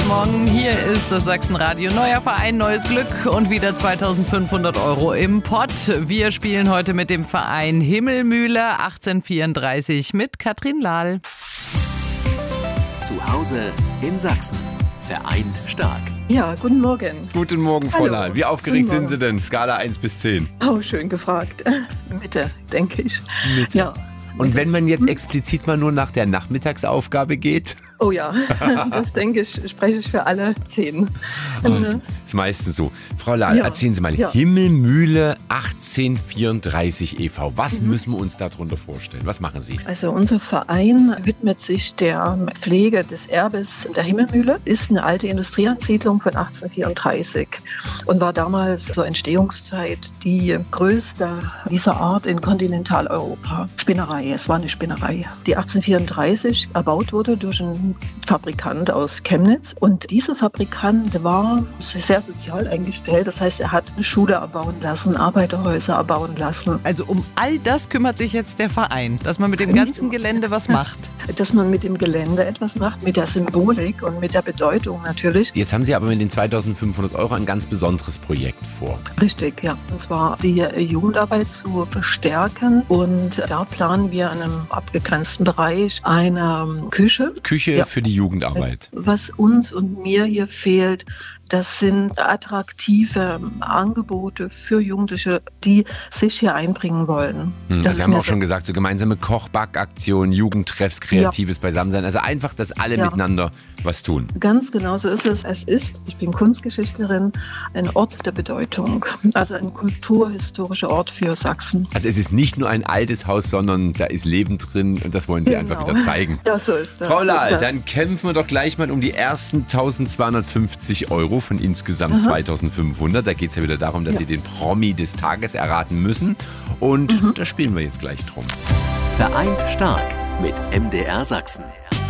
Morgen. Hier ist das Sachsenradio. Neuer Verein, neues Glück und wieder 2.500 € im Pott. Wir spielen heute mit dem Verein Himmelmühle 1834 mit Katrin Lahl. Zu Hause in Sachsen. Vereint stark. Ja, guten Morgen. Guten Morgen, Frau Hallo. Lahl. Wie aufgeregt sind Sie denn? Skala 1 bis 10. Oh, schön gefragt. Mitte, denke ich. Mitte. Ja. Und wenn man jetzt explizit mal nur nach der Nachmittagsaufgabe geht? Oh ja, das denke ich, spreche ich für alle 10. Das ist meistens so. Frau Lahl, Ja. erzählen Sie mal, Ja. Himmelmühle 1834 e.V. Was müssen wir uns darunter vorstellen? Was machen Sie? Also unser Verein widmet sich der Pflege des Erbes der Himmelmühle. Ist eine alte Industrieansiedlung von 1834 und war damals zur Entstehungszeit die größte dieser Art in Kontinentaleuropa. Spinnerei, es war eine Spinnerei, die 1834 erbaut wurde durch einen Fabrikant aus Chemnitz. Und dieser Fabrikant war sehr sozial eingestellt. Das heißt, er hat eine Schule erbauen lassen, Arbeiterhäuser erbauen lassen. Also um all das kümmert sich jetzt der Verein, dass man mit dem ganzen Gelände was macht. Dass man mit dem Gelände etwas macht, mit der Symbolik und mit der Bedeutung natürlich. Jetzt haben Sie aber mit den 2.500 € ein ganz besonderes Projekt vor. Richtig, ja. Und zwar die Jugendarbeit zu verstärken. Und da planen wir in einem abgegrenzten Bereich eine Küche. Küche Ja. für die Jugendarbeit. Was uns und mir hier fehlt, das sind attraktive Angebote für Jugendliche, die sich hier einbringen wollen. Das Sie ist haben mir auch schon gesagt, so gemeinsame Kochbackaktionen, Jugendtreffs, kreatives Beisammensein. Also einfach, dass alle Ja. miteinander was tun. Ganz genau so ist es. Es ist, ich bin Kunstgeschichtlerin, ein Ort der Bedeutung. Also ein kulturhistorischer Ort für Sachsen. Also es ist nicht nur ein altes Haus, sondern da ist Leben drin und das wollen Sie einfach wieder zeigen. Ja, so ist das. Frau Lahl, Ja. dann kämpfen wir doch gleich mal um die ersten 1.250 € von insgesamt 2.500. Da geht es ja wieder darum, dass Sie den Promi des Tages erraten müssen. Und da spielen wir jetzt gleich drum. Vereint stark mit MDR Sachsen.